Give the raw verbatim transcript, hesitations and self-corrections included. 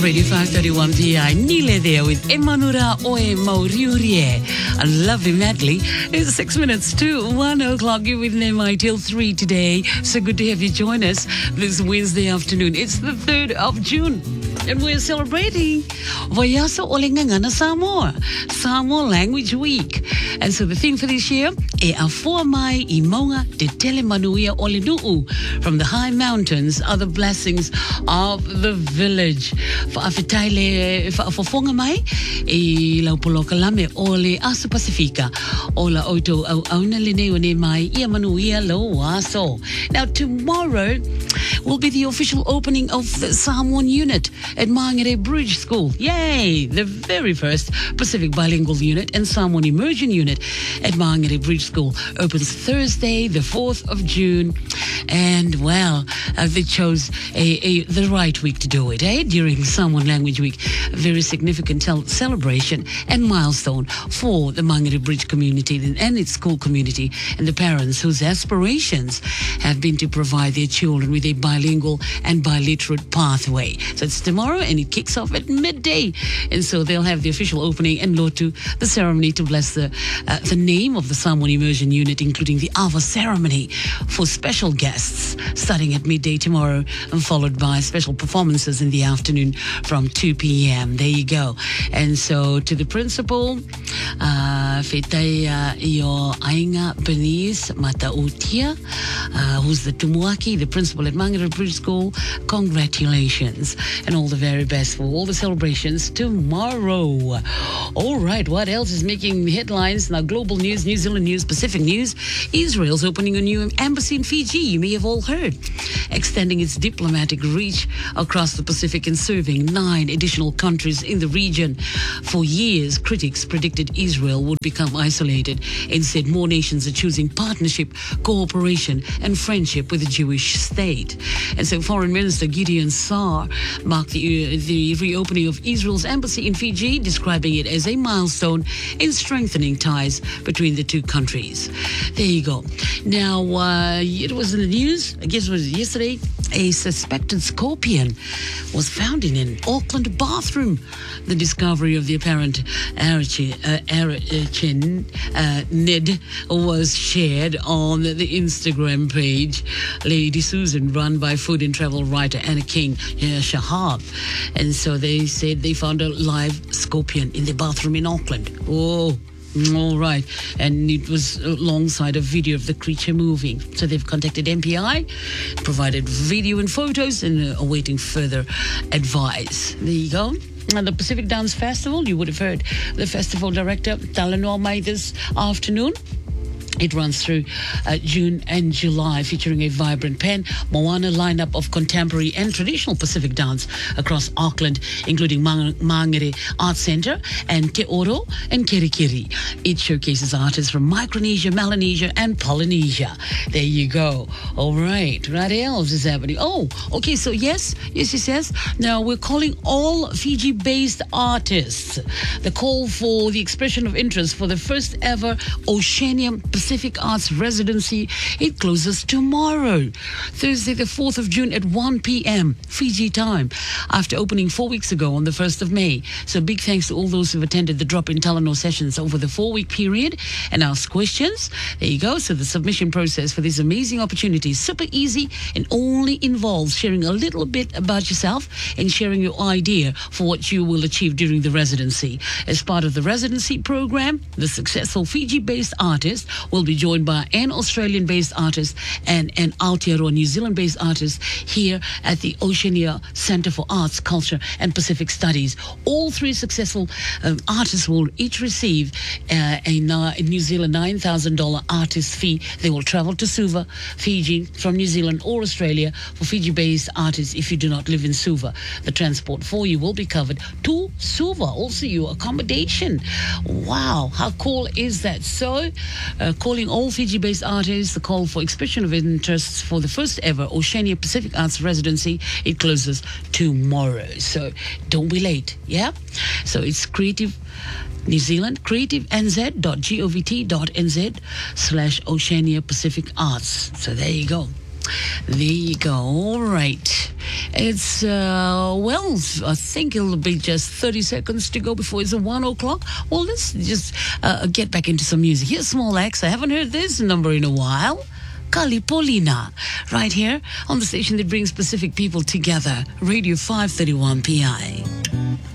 Radio five thirty-one P I, Nile there with Emanura Oe Mauriurie. A lovely medley. It's six minutes to one o'clock. You're with M I till three today. So good to have you join us this Wednesday afternoon. It's the third of June. And we're celebrating Vayasa Olengangana Samoa, Samoa Language Week. And so the theme for this year, E Afua Mai Imonga de Telemanuia Olenuu, from the high mountains are the blessings of the village. For Afitaile, for Fonga Mai, E Laupolokalame Ole Asa Pacifica, Ola Oto Auna Lineone Mai, Iamanuia Lo Waso. Now, tomorrow will be the official opening of the Samoan unit at Mangere Bridge School. Yay! The very first Pacific Bilingual Unit and Samoan Immersion Unit at Mangere Bridge School opens Thursday, the fourth of June. And, well, uh, they chose a, a, the right week to do it, eh? During Samoan Language Week. A very significant tel- celebration and milestone for the Mangere Bridge community and its school community and the parents whose aspirations have been to provide their children with a bilingual and biliterate pathway. So it's tomorrow and it kicks off at midday. And so they'll have the official opening and lotu, the ceremony to bless the uh, the name of the Samoan Immersion Unit, including the Ava ceremony for special guests starting at midday tomorrow and followed by special performances in the afternoon from two p.m. There you go. And so to the principal, uh, Fetai Io Ainga Bernice Matautia, uh, who's the Tumuaki, the principal at Mangere Bridge School, congratulations and all the very best for all the celebrations tomorrow. All right, what else is making headlines? Now, global news, New Zealand news, Pacific news. Israel's opening a new embassy in Fiji, you may have all heard, extending its diplomatic reach across the Pacific and serving nine additional countries in the region. For years, critics predicted Israel would become isolated. Instead, more nations are choosing partnership, cooperation, and friendship with the Jewish state. And so Foreign Minister Gideon Saar marked the, uh, the reopening of Israel's embassy in Fiji, describing it as a milestone in strengthening ties between the two countries. There you go. Now, uh, it was in the news, I guess it was yesterday, a suspected scorpion was found in an Auckland bathroom. The discovery of the apparent arachin, uh, arachin, uh, Ned was shared on the Instagram page, Lady Susan, run by food and travel writer Anna King uh, Shahab. And so they said they found a live scorpion in the bathroom in Auckland. Oh, all right. And it was alongside a video of the creature moving. So they've contacted M P I, provided video and photos, and uh, awaiting further advice. There you go. And the Pacific Dance Festival, you would have heard the festival director, Talanoa Mai, this afternoon. It runs through uh, June and July, featuring a vibrant Pen Moana lineup of contemporary and traditional Pacific dance across Auckland, including Mang- Mangere Arts Centre and Te Oro and Kirikiri. It showcases artists from Micronesia, Melanesia, and Polynesia. There you go. All right. What else is happening? Oh, okay. So yes, yes, yes, yes. Now we're calling all Fiji-based artists. The call for the expression of interest for the first ever Oceania Pacific Pacific Arts Residency. It closes tomorrow, Thursday the fourth of June at one p.m. Fiji time, after opening four weeks ago on the first of May. So big thanks to all those who've attended the drop-in Talanoa sessions over the four-week period and asked questions. There you go. So the submission process for this amazing opportunity is super easy and only involves sharing a little bit about yourself and sharing your idea for what you will achieve during the residency. As part of the residency program, the successful Fiji-based artist will be joined by an Australian-based artist and an Aotearoa New Zealand-based artist here at the Oceania Centre for Arts, Culture and Pacific Studies. All three successful um, artists will each receive uh, a, na- a New Zealand nine thousand dollars artist fee. They will travel to Suva, Fiji, from New Zealand or Australia for Fiji-based artists if you do not live in Suva. The transport for you will be covered to Suva, also your accommodation. Wow, how cool is that? So, uh, calling all Fiji-based artists, the call for expression of interests for the first ever Oceania Pacific Arts Residency. It closes tomorrow, so don't be late, yeah? So it's Creative New Zealand, creative-nz dot govt dot nz slash Oceania Pacific Arts. So there you go. There you go. All right. It's, uh, well, I think it'll be just thirty seconds to go before it's one o'clock. Well, let's just uh, get back into some music. Here's Small X. I haven't heard this number in a while. Kalipolina, right here on the station that brings Pacific people together. Radio five thirty-one P I.